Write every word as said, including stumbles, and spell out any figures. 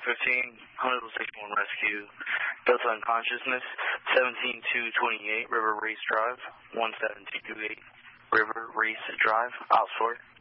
fifteen, Huntsville sixty-one Rescue, Delta Unconsciousness, seventeen two twenty-eight, River Race Drive, one seven two two eight, River Race Drive, Ops four.